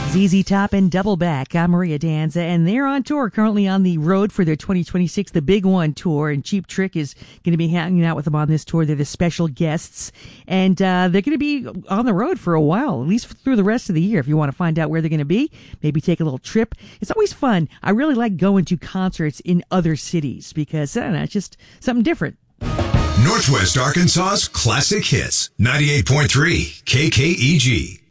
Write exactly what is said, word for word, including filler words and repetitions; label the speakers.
Speaker 1: Z Z Top and Doubleback. I'm Maria Danza, and they're on tour, currently on the road for their twenty twenty-six The Big One tour, and Cheap Trick is going to be hanging out with them on this tour. They're the special guests, and uh, they're going to be on the road for a while, at least through the rest of the year. If you want to find out where they're going to be, maybe take a little trip. It's always fun. I really like going to concerts in other cities because, I don't know, it's just something different.
Speaker 2: Northwest Arkansas's classic hits, ninety-eight point three K K E G.